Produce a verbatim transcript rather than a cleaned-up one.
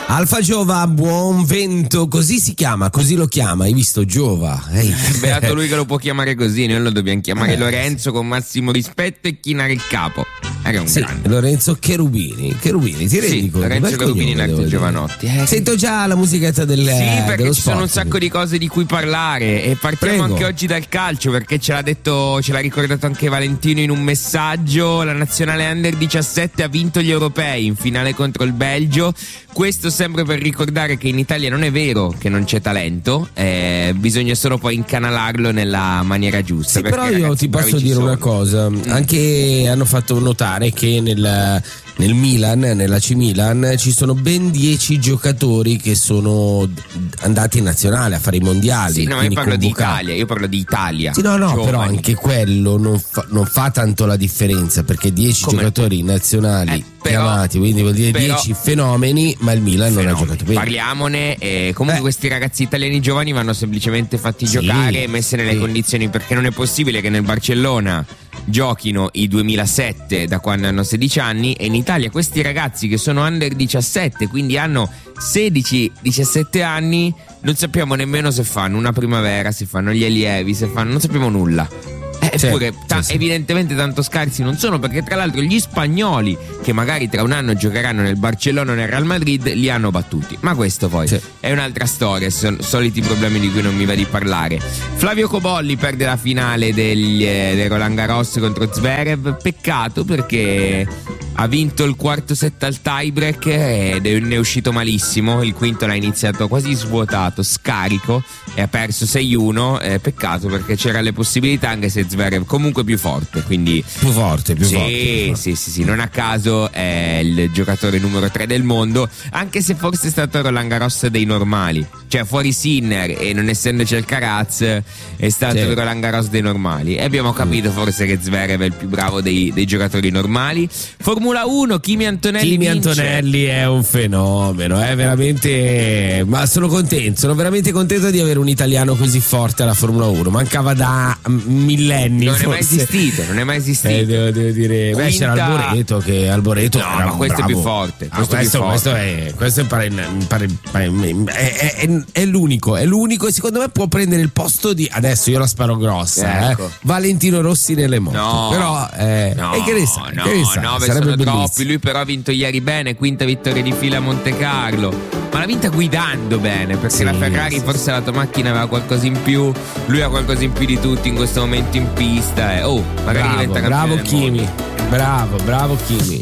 Alfa Giova, buon vento, così si chiama, così lo chiama, hai visto Giova? Ehi. Beato lui che lo può chiamare così, noi lo dobbiamo chiamare Eh. Lorenzo con massimo rispetto e chinare il capo. Era un Sì, grande. Lorenzo Cherubini, Cherubini, ti rendi Sì, conto? Lorenzo Bel Cherubini, cognome, Nardo devo dire. Giovanotti. Eh, Sento già la musichetta del, Sì, perché dello ci sono spot. un sacco di cose di cui parlare e partiamo Prego. anche oggi dal calcio, perché ce l'ha detto, ce l'ha ricordato anche Valentino in un messaggio. La nazionale under diciassette ha vinto gli europei in finale contro il Belgio. Questo sempre per ricordare che in Italia non è vero che non c'è talento, eh, bisogna solo poi incanalarlo nella maniera giusta. Sì, perché però io ragazzi ti bravi posso ci dire sono. una cosa, anche hanno fatto notare che nel, nel Milan, nella C Milan, ci sono ben dieci giocatori che sono andati in nazionale a fare i mondiali. Sì, no, io quindi parlo di convocati. Italia, io parlo di Italia. Sì, no, no, giovani. però anche quello non fa, non fa tanto la differenza, perché dieci Come? giocatori nazionali Eh, però- chiamati, quindi vuol dire però- dieci fenomeni, ma il Milan non ha Fenomeni. giocato bene. Parliamone, eh, comunque Eh. questi ragazzi italiani giovani vanno semplicemente fatti Sì, giocare e messi nelle sì. condizioni, perché non è possibile che nel Barcellona giochino i duemilasette da quando hanno sedici anni e in Italia questi ragazzi che sono under diciassette, quindi hanno sedici diciassette anni, non sappiamo nemmeno se fanno una primavera, se fanno gli allievi, se fanno, non sappiamo nulla. Eh, Sì, Eppure ta- sì, sì. evidentemente tanto scarsi non sono, perché tra l'altro gli spagnoli che magari tra un anno giocheranno nel Barcellona o nel Real Madrid li hanno battuti, ma questo poi Sì. è un'altra storia, sono soliti problemi di cui non mi va di parlare. Flavio Cobolli perde la finale degli, eh, del Roland Garros contro Zverev, peccato perché ha vinto il quarto set al tiebreak ed è- ne è uscito malissimo, il quinto l'ha iniziato quasi svuotato, scarico, e ha perso sei uno, eh, peccato perché c'era le possibilità, anche se Zverev comunque più forte, quindi Più forte, più sì, forte. più forte. sì, sì, sì, non a caso è il giocatore numero tre del mondo, anche se forse è stato Roland Garros dei normali, cioè fuori Sinner e non essendoci Alcaraz è stato Sì. il Roland Garros dei normali, e abbiamo capito forse che Zverev è il più bravo dei, dei giocatori normali. Formula uno, Kimi Antonelli Kimi vince. Antonelli è un fenomeno, è veramente. Ma sono contento, sono veramente contento di avere un italiano così forte alla Formula uno. Mancava da mm, millenni. Non è mai forse. esistito, non è mai esistito. Eh, devo, devo dire, beh, c'era Quinta- Alboreto, che Alboreto No, era ma un questo è bravo. più forte, Ah, questo è più questo, questo forte. è, questo è, pare- pare- pare- è, è- è l'unico, è l'unico, e secondo me può prendere il posto di. Adesso io la sparo grossa, Ecco. eh, Valentino Rossi nelle moto. No, però, eh, no, e che ne sai, no, che ne sai, nove sarebbe sono bellissimo. troppi. Lui però ha vinto ieri bene, quinta vittoria di fila a Monte Carlo, ma l'ha vinta guidando bene, perché Sì, la Ferrari sì, forse sì. la tua macchina aveva qualcosa in più, lui ha qualcosa in più di tutti in questo momento in pista, eh. Oh, magari Bravo, diventa campione bravo del mondo. Kimi, bravo, bravo Kimi.